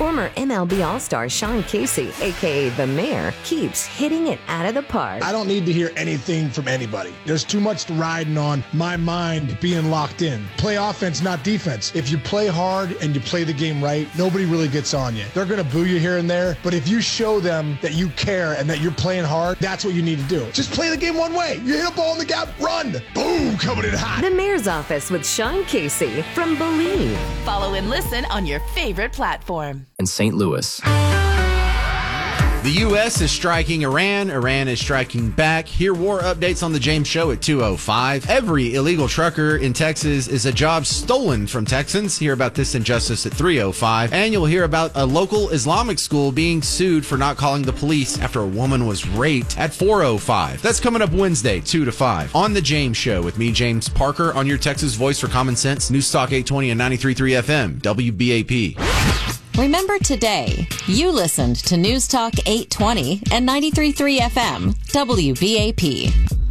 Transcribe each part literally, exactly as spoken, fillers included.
Former M L B All-Star Sean Casey, a k a. The Mayor, keeps hitting it out of the park. I don't need to hear anything from anybody. There's too much riding on my mind being locked in. Play offense, not defense. If you play hard and you play the game right, nobody really gets on you. They're going to boo you here and there, but if you show them that you care and that you're playing hard, that's what you need to do. Just play the game one way. You hit a ball in the gap, run. Boom, coming in hot. The Mayor's Office with Sean Casey from Believe. Follow and listen on your favorite platform. In Saint Louis. The U S is striking Iran. Iran is striking back. Hear war updates on The James Show at two oh five. Every illegal trucker in Texas is a job stolen from Texans. Hear about this injustice at three oh five. And you'll hear about a local Islamic school being sued for not calling the police after a woman was raped at four oh five. That's coming up Wednesday, two to five. On The James Show with me, James Parker, on your Texas Voice for Common Sense, News Talk eight twenty and ninety-three point three F M, W B A P. Remember today, you listened to News Talk eight twenty and ninety-three point three F M, W B A P.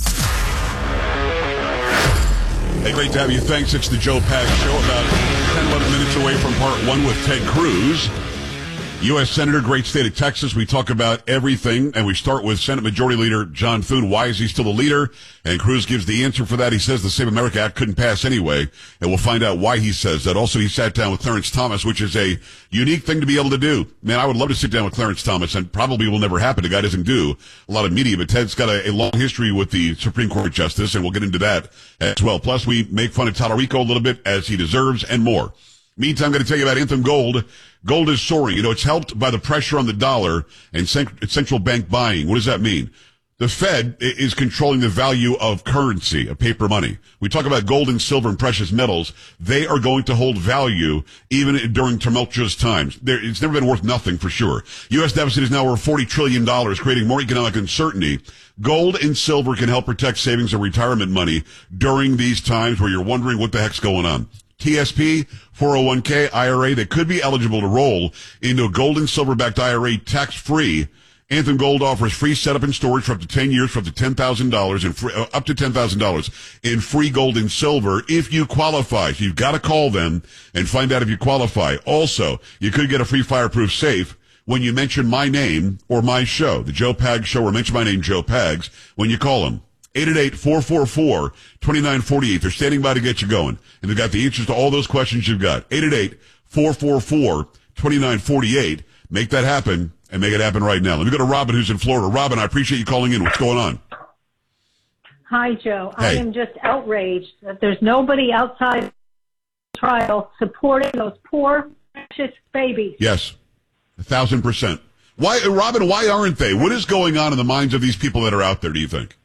Hey, great to have you. Thanks. It's the Joe Pags Show. About ten, eleven minutes away from part one with Ted Cruz. U S Senator, great state of Texas. We talk about everything, and we start with Senate Majority Leader John Thune. Why is he still the leader? And Cruz gives the answer for that. He says the Save America Act couldn't pass anyway, and we'll find out why he says that. Also, he sat down with Clarence Thomas, which is a unique thing to be able to do. Man, I would love to sit down with Clarence Thomas, and probably will never happen. The guy doesn't do a lot of media, but Ted's got a, a long history with the Supreme Court Justice, and we'll get into that as well. Plus, we make fun of Tallarico a little bit, as he deserves, and more. Meantime, I'm going to tell you about Anthem Gold. Gold is soaring. You know, it's helped by the pressure on the dollar and central bank buying. What does that mean? The Fed is controlling the value of currency, of paper money. We talk about gold and silver and precious metals. They are going to hold value even during tumultuous times. There, it's never been worth nothing for sure. U S deficit is now over forty trillion dollars, creating more economic uncertainty. Gold and silver can help protect savings and retirement money during these times where you're wondering what the heck's going on. T S P, four oh one k, I R A, they could be eligible to roll into a gold and silver-backed I R A tax-free. Anthem Gold offers free setup and storage for up to ten years for up to ten thousand dollars and free, uh, up to ten thousand dollars in free gold and silver if you qualify. So you've got to call them and find out if you qualify. Also, you could get a free fireproof safe when you mention my name or my show, the Joe Pags Show, or mention my name, Joe Pags, when you call them. eight eight eight, four four four, two nine four eight. They're standing by to get you going. And they've got the answers to all those questions you've got. eight eight eight, four four four, two nine four eight. Make that happen, and make it happen right now. Let me go to Robin, who's in Florida. Robin, I appreciate you calling in. What's going on? Hi, Joe. Hey. I am just outraged that there's nobody outside the trial supporting those poor, precious babies. Yes, a thousand percent. Why, Robin, why aren't they? What is going on in the minds of these people that are out there, do you think?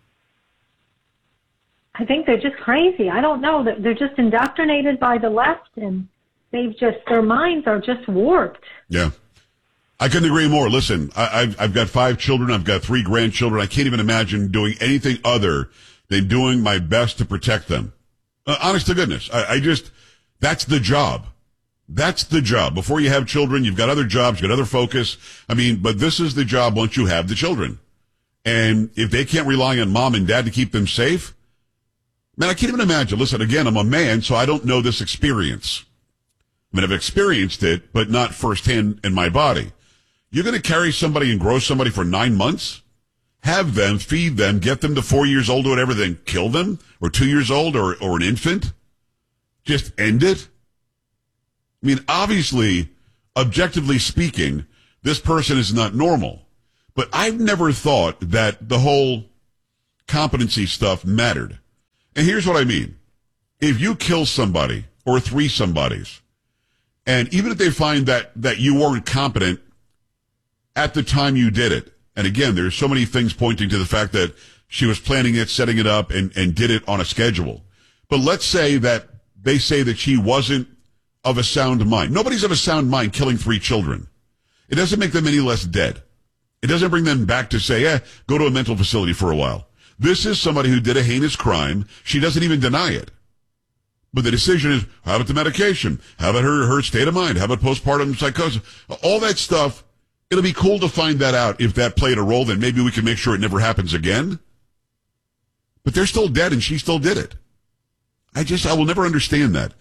I think they're just crazy. I don't know. They're just indoctrinated by the left, and they've just, their minds are just warped. Yeah. I couldn't agree more. Listen, I, I've, I've got five children. I've got three grandchildren. I can't even imagine doing anything other than doing my best to protect them. Uh, honest to goodness. I, I just, that's the job. That's the job. Before you have children, you've got other jobs, you've got other focus. I mean, but this is the job once you have the children. And if they can't rely on mom and dad to keep them safe, man, I can't even imagine. Listen, again, I'm a man, so I don't know this experience. I mean, I've experienced it, but not firsthand in my body. You're going to carry somebody and grow somebody for nine months? Have them, feed them, get them to four years old or whatever, then kill them? Or two years old or, or an infant? Just end it? I mean, obviously, objectively speaking, this person is not normal. But I've never thought that the whole competency stuff mattered. And here's what I mean. If you kill somebody or three somebodies, and even if they find that, that you weren't competent at the time you did it, and again, there's so many things pointing to the fact that she was planning it, setting it up, and, and did it on a schedule. But let's say that they say that she wasn't of a sound mind. Nobody's of a sound mind killing three children. It doesn't make them any less dead. It doesn't bring them back to say, eh, go to a mental facility for a while. This is somebody who did a heinous crime. She doesn't even deny it. But the decision is, how about the medication? How about her, her state of mind? How about postpartum psychosis? All that stuff, it'll be cool to find that out. If that played a role, then maybe we can make sure it never happens again. But they're still dead, and she still did it. I just, I will never understand that.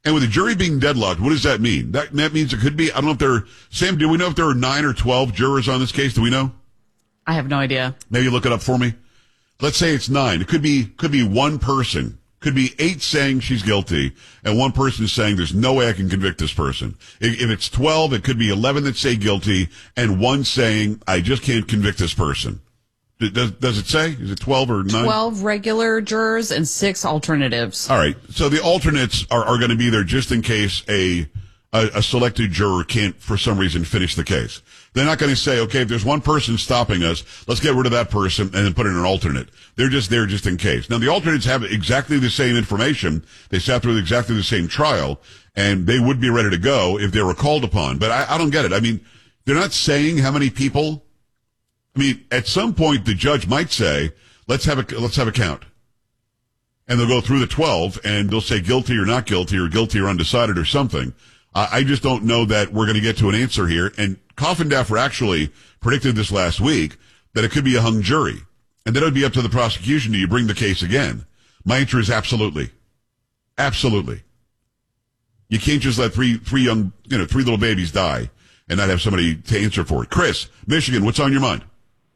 And with the jury being deadlocked, what does that mean? That that means it could be, I don't know if there are, Sam, do we know if there are nine or twelve jurors on this case? Do we know? I have no idea. Maybe look it up for me. Let's say it's nine. It could be, could be one person. Could be eight saying she's guilty and one person saying there's no way I can convict this person. If, if it's twelve, it could be eleven that say guilty and one saying I just can't convict this person. Does, does it say? Is it twelve or nine? twelve regular jurors and six alternatives. All right. So the alternates are, are going to be there just in case a, a, a selected juror can't, for some reason, finish the case. They're not going to say, okay, if there's one person stopping us, let's get rid of that person and then put in an alternate. They're just there just in case. Now, the alternates have exactly the same information. They sat through exactly the same trial, and they would be ready to go if they were called upon. But I, I don't get it. I mean, they're not saying how many people. I mean, at some point, the judge might say, let's have a, let's have a count. And they'll go through the twelve, and they'll say guilty or not guilty, or guilty or undecided or something. Uh, I just don't know that we're going to get to an answer here. And Coffindaffer actually predicted this last week, that it could be a hung jury. And then it would be up to the prosecution. Do you bring the case again? My answer is absolutely. Absolutely. You can't just let three, three young, you know, three little babies die and not have somebody to answer for it. Chris, Michigan, what's on your mind?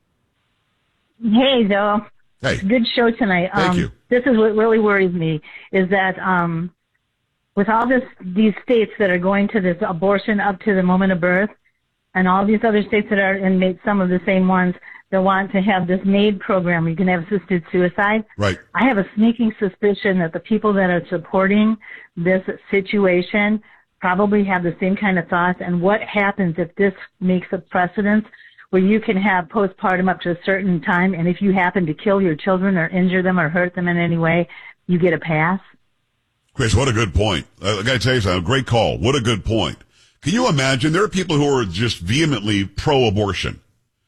Hey, Joe. Hey. Good show tonight. Thank um, you. This is what really worries me, is that um, with all this, these states that are going to this abortion up to the moment of birth, and all these other states that are, and made some of the same ones, that want to have this MAID program where you can have assisted suicide. Right. I have a sneaking suspicion that the people that are supporting this situation probably have the same kind of thoughts. And what happens if this makes a precedent where you can have postpartum up to a certain time, and if you happen to kill your children or injure them or hurt them in any way, you get a pass? Chris, what a good point. Uh, I got to tell you something. Great call. What a good point. Can you imagine? There are people who are just vehemently pro-abortion.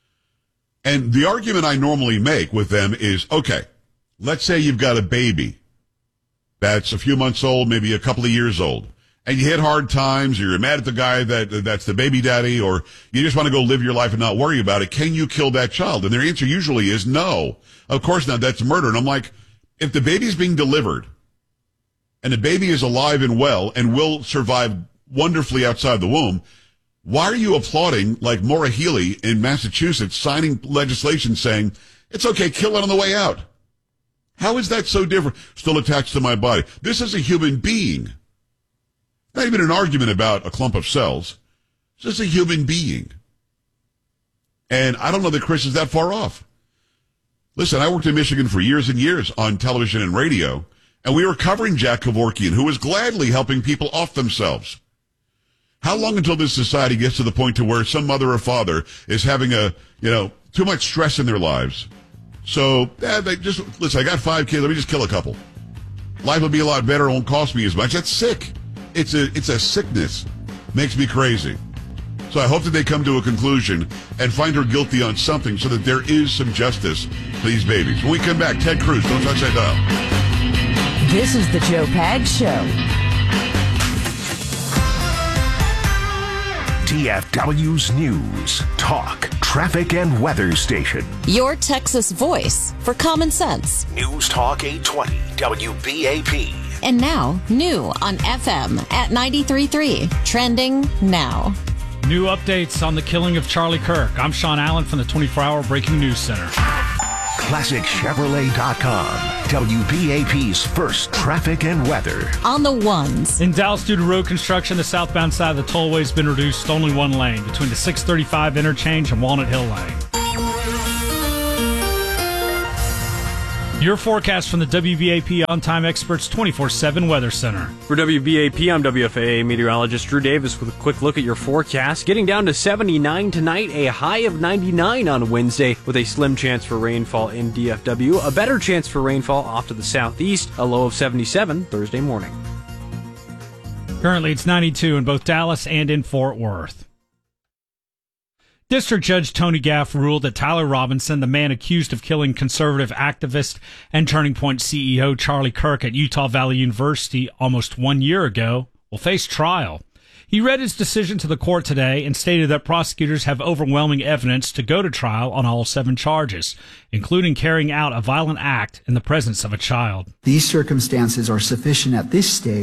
And the argument I normally make with them is, okay, let's say you've got a baby that's a few months old, maybe a couple of years old, and you hit hard times, or you're mad at the guy that that's the baby daddy, or you just want to go live your life and not worry about it. Can you kill that child? And their answer usually is no. Of course not. That's murder. And I'm like, if the baby's being delivered and the baby is alive and well and will survive wonderfully outside the womb, why are you applauding, like Maura Healey in Massachusetts, signing legislation saying, it's okay, kill it on the way out? How is that so different? Still attached to my body. This is a human being. Not even an argument about a clump of cells. It's just a human being. And I don't know that Chris is that far off. Listen, I worked in Michigan for years and years on television and radio, and we were covering Jack Kevorkian, who was gladly helping people off themselves. How long until this society gets to the point to where some mother or father is having a, you know, too much stress in their lives? So, eh, they just, listen, I got five kids, let me just kill a couple. Life will be a lot better, it won't cost me as much. That's sick. It's a, it's a sickness. Makes me crazy. So I hope that they come to a conclusion and find her guilty on something so that there is some justice for these babies. When we come back, Ted Cruz, don't touch that dial. This is the Joe Pags Show. T F W's News, Talk, Traffic, and Weather Station. Your Texas voice for common sense. News Talk eight twenty W B A P. And now, new on F M at ninety-three point three. Trending now. New updates on the killing of Charlie Kirk. I'm Sean Allen from the twenty-four hour Breaking News Center. Classic Chevrolet dot com. W B A P's first traffic and weather. On the ones. In Dallas, due to road construction, the southbound side of the tollway has been reduced to only one lane between the six thirty-five interchange and Walnut Hill Lane. Your forecast from the W B A P On-Time Experts twenty-four seven Weather Center. For W B A P, I'm W F A A meteorologist Drew Davis with a quick look at your forecast. Getting down to seventy-nine tonight, a high of ninety-nine on Wednesday with a slim chance for rainfall in D F W. A better chance for rainfall off to the southeast, a low of seventy-seven Thursday morning. Currently, it's ninety-two in both Dallas and in Fort Worth. District Judge Tony Gaff ruled that Tyler Robinson, the man accused of killing conservative activist and Turning Point C E O Charlie Kirk at Utah Valley University almost one year ago, will face trial. He read his decision to the court today and stated that prosecutors have overwhelming evidence to go to trial on all seven charges, including carrying out a violent act in the presence of a child. These circumstances are sufficient at this stage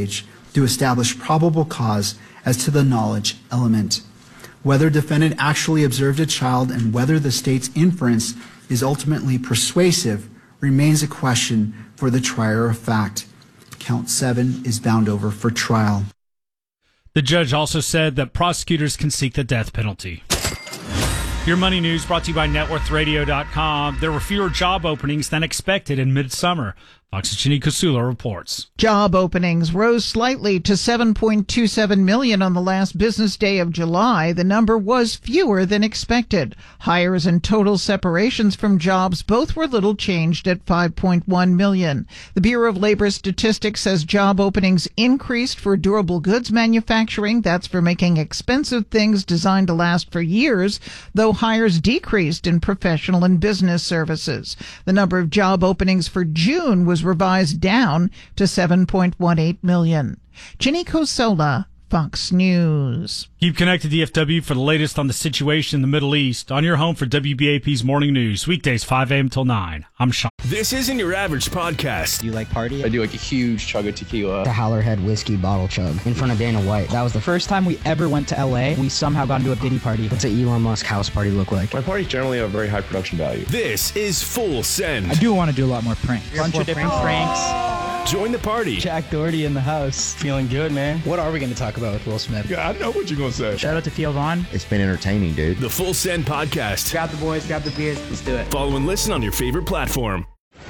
to establish probable cause as to the knowledge element. Whether defendant actually observed a child and whether the state's inference is ultimately persuasive remains a question for the trier of fact. Count seven is bound over for trial. The judge also said that prosecutors can seek the death penalty. Your Money News brought to you by net worth radio dot com. There were fewer job openings than expected in midsummer. Fox's Ginny Kusula reports. Job openings rose slightly to seven point two seven million on the last business day of July. The number was fewer than expected. Hires and total separations from jobs both were little changed at five point one million. The Bureau of Labor Statistics says job openings increased for durable goods manufacturing. That's for making expensive things designed to last for years, though hires decreased in professional and business services. The number of job openings for June was revised down to seven point one eight million. Ginny Kosola, Fox News. Keep connected to D F W for the latest on the situation in the Middle East on your home for W B A P's Morning News, weekdays five a.m. till nine. I'm Sean. This isn't your average podcast. Do you like party? I do like a huge chug of tequila. The Howlerhead whiskey bottle chug in front of Dana White. That was the first time we ever went to L A. We somehow got into a Diddy party. What's an Elon Musk house party look like? My parties generally have very high production value. This is Full Send. I do want to do a lot more pranks. Bunch of different pranks. Join the party. Jack Doherty in the house. Feeling good, man. What are we going to talk about with Will Smith? Yeah, I know what you're going to say. Shout out to Theo Vaughn. It's been entertaining, dude. The Full Send podcast. Grab the boys, grab the beers. Let's do it. Follow and listen on your favorite platform.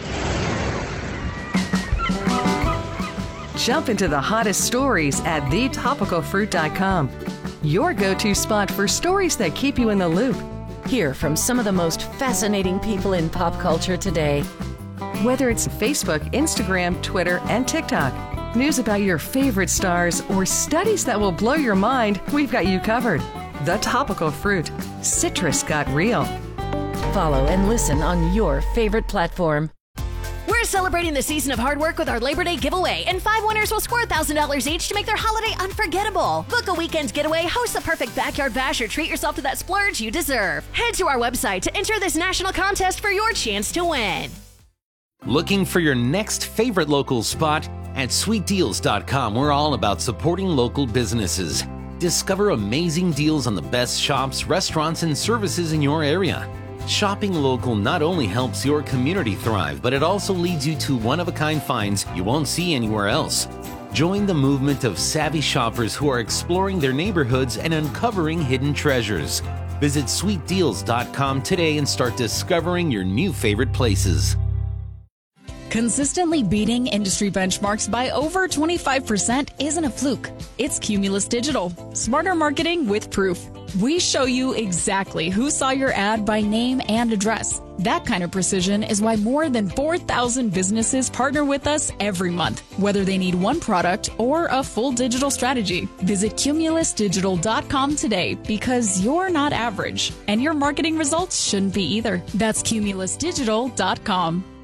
Jump into the hottest stories at the topical fruit dot com. Your go-to spot for stories that keep you in the loop. Hear from some of the most fascinating people in pop culture today. Whether it's Facebook, Instagram, Twitter, and TikTok, news about your favorite stars, or studies that will blow your mind, we've got you covered. The Topical Fruit. Citrus got real. Follow and listen on your favorite platform. We're celebrating the season of hard work with our Labor Day giveaway, and five winners will score one thousand dollars each to make their holiday unforgettable. Book a weekend getaway, host the perfect backyard bash, or treat yourself to that splurge you deserve. Head to our website to enter this national contest for your chance to win. Looking for your next favorite local spot? At sweet deals dot com, we're all about supporting local businesses. Discover amazing deals on the best shops, restaurants, and services in your area. Shopping local not only helps your community thrive, but it also leads you to one-of-a-kind finds you won't see anywhere else. Join the movement of savvy shoppers who are exploring their neighborhoods and uncovering hidden treasures. Visit sweet deals dot com today and start discovering your new favorite places. Consistently beating industry benchmarks by over twenty-five percent isn't a fluke. It's Cumulus Digital. Smarter marketing with proof. We show you exactly who saw your ad by name and address. That kind of precision is why more than four thousand businesses partner with us every month, whether they need one product or a full digital strategy. Visit Cumulus Digital dot com today, because you're not average, and your marketing results shouldn't be either. That's Cumulus Digital dot com.